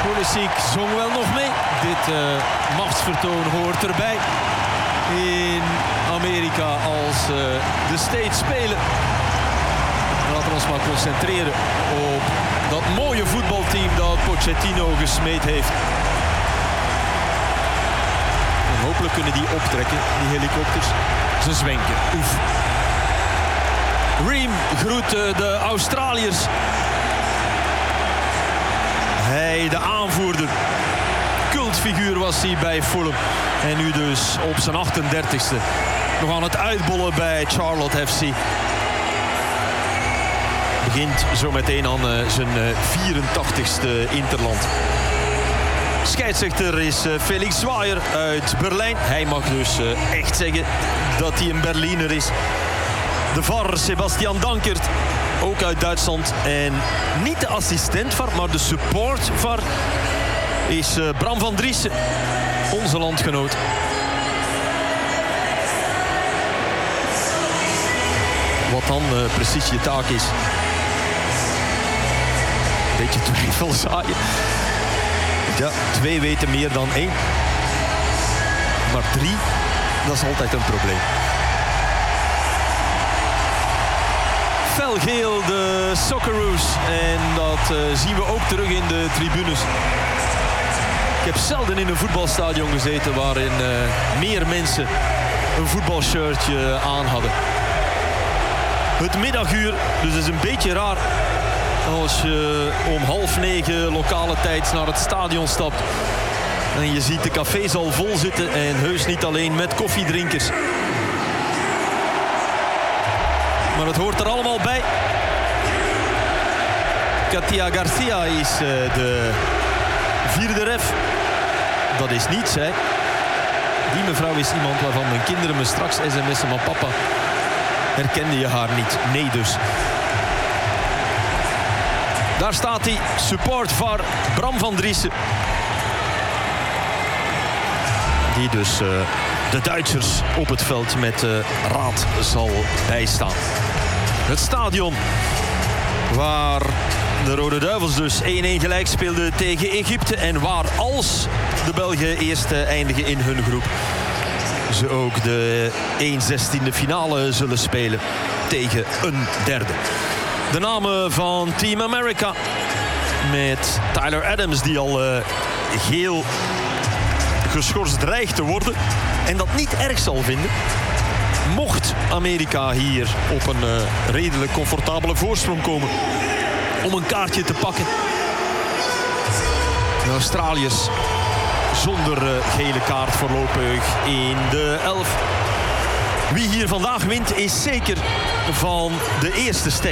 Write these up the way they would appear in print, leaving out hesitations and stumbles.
Pulisic zong wel nog mee. Dit machtsvertoon hoort erbij. In Amerika als de States spelen. Laten we ons maar concentreren op dat mooie voetbalteam dat Pochettino gesmeed heeft. En hopelijk kunnen die optrekken, die helikopters. Ze zwenken. Oef. Ream groet de Australiërs. Hij, de aanvoerder. Cultfiguur was hij bij Fulham. En nu dus op zijn 38e. Nog aan het uitbollen bij Charlotte FC. Begint zo meteen aan zijn 84ste interland. Scheidsrechter is Felix Zwaier uit Berlijn. Hij mag dus echt zeggen dat hij een Berliner is. De VAR Sebastian Dankert, ook uit Duitsland. En niet de assistent VAR, maar de support VAR is Bram van Driessen, onze landgenoot. Wat dan precies je taak is. Beetje twijfel zaaien. Ja, 2 weten meer dan 1. Maar 3, dat is altijd een probleem. Felgeel, de Socceroos. En dat zien we ook terug in de tribunes. Ik heb zelden in een voetbalstadion gezeten waarin meer mensen een voetbalshirtje aan hadden. Het middaguur, dus het is een beetje raar als je om 8:30 lokale tijd naar het stadion stapt. En je ziet de cafés al vol zitten en heus niet alleen met koffiedrinkers. Maar het hoort er allemaal bij. Katia Garcia is de 4e ref. Dat is niets, hè. Die mevrouw is iemand waarvan mijn kinderen me straks sms'en. Maar papa, herkende je haar niet? Nee dus. Daar staat hij, support VAR Bram van Driessen. Die dus de Duitsers op het veld met raad zal bijstaan. Het stadion waar de Rode Duivels dus 1-1 gelijk speelden tegen Egypte. En waar als de Belgen eerste eindigen in hun groep, ze ook de 1/16e finale zullen spelen tegen een derde. De namen van Team America met Tyler Adams die al geel geschorst dreigt te worden en dat niet erg zal vinden. Mocht Amerika hier op een redelijk comfortabele voorsprong komen om een kaartje te pakken. De Australiërs zonder gele kaart voorlopig in de 11. Wie hier vandaag wint is zeker van de eerste stek.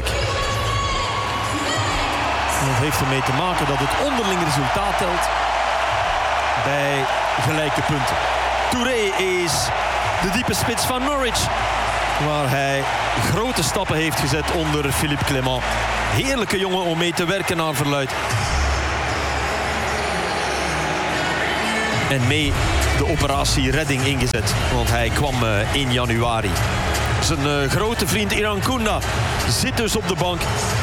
En dat heeft ermee te maken dat het onderling resultaat telt bij gelijke punten. Touré is de diepe spits van Norwich, waar hij grote stappen heeft gezet onder Philippe Clement. Heerlijke jongen om mee te werken naar verluidt. En mee de operatie redding ingezet, want hij kwam in januari. Zijn grote vriend Iran Kounda zit dus op de bank.